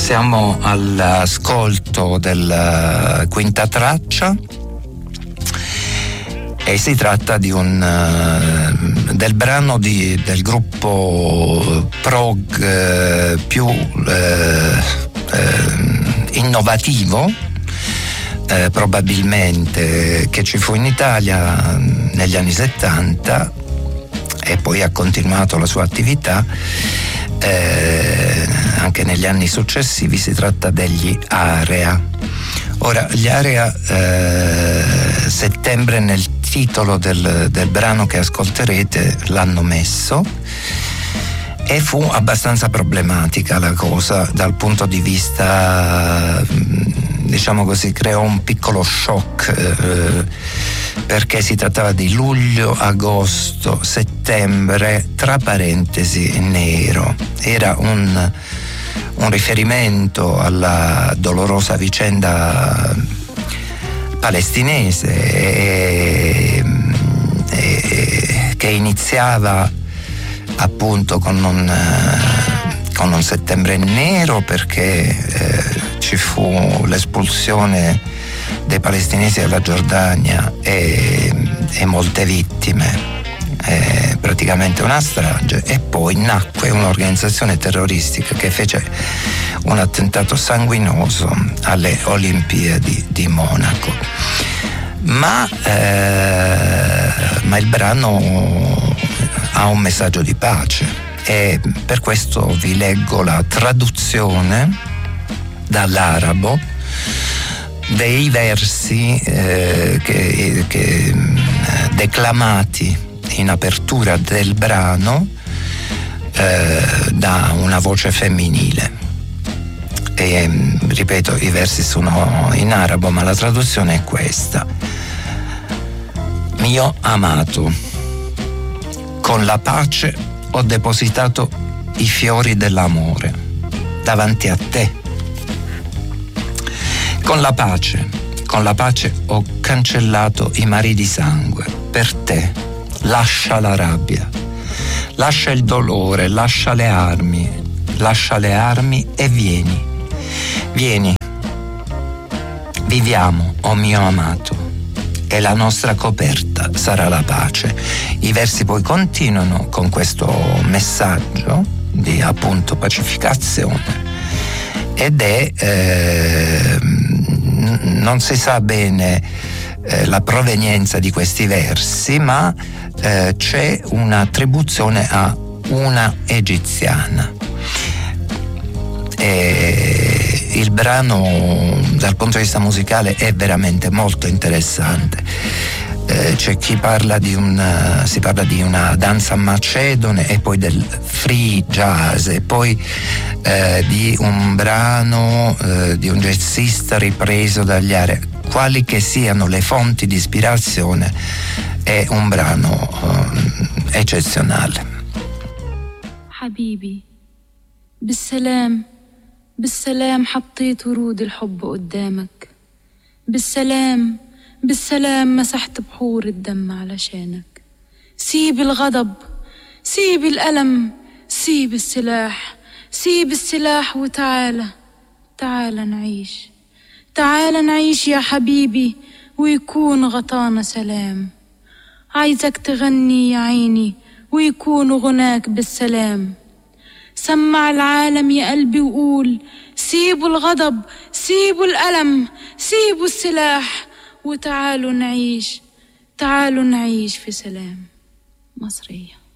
Siamo all'ascolto della quinta traccia e si tratta di del brano del gruppo prog più innovativo probabilmente che ci fu in Italia negli anni 70 e poi ha continuato la sua attività anche negli anni successivi. Si tratta degli Area. Ora, gli Area, settembre nel titolo del brano che ascolterete l'hanno messo, e fu abbastanza problematica la cosa dal punto di vista, diciamo così, creò un piccolo shock perché si trattava di luglio, agosto, settembre, tra parentesi nero. Era un riferimento alla dolorosa vicenda palestinese che iniziava appunto con un settembre nero, perché ci fu l'espulsione dei palestinesi dalla Giordania e molte vittime, praticamente una strage, e poi nacque un'organizzazione terroristica che fece un attentato sanguinoso alle Olimpiadi di Monaco. Ma il brano ha un messaggio di pace, e per questo vi leggo la traduzione dall'arabo dei versi che declamati in apertura del brano da una voce femminile. E ripeto, i versi sono in arabo, ma la traduzione è questa: mio amato, con la pace ho depositato i fiori dell'amore davanti a te. Con la pace ho cancellato i mari di sangue per te. Lascia la rabbia, lascia il dolore, lascia le armi e vieni, viviamo, oh mio amato, e la nostra coperta sarà la pace. I versi poi continuano con questo messaggio di appunto pacificazione, ed è non si sa bene la provenienza di questi versi, ma c'è un'attribuzione a una egiziana. Il brano dal punto di vista musicale è veramente molto interessante. C'è chi parla si parla di una danza macedone, e poi del free jazz, e poi di un brano di un jazzista ripreso dagli Area. Quali che siano le fonti di ispirazione, è un brano eccezionale. حبيبي بالسلام بالسلام حطيت ورود الحب قدامك. بالسلام بالسلام مسحت بحور الدم علشانك. سيب الغضب، سيب الألم، سيب السلاح، سيب السلاح وتعالى، تعالى نعيش، تعالى نعيش يا حبيبي، ويكون غطانا سلام. عايزك تغني يا عيني، ويكون غناك بالسلام. سمع العالم يا قلبي وقول سيبوا الغضب، سيبوا الألم، سيبوا السلاح، وتعالوا نعيش، تعالوا نعيش في سلام. مصرية.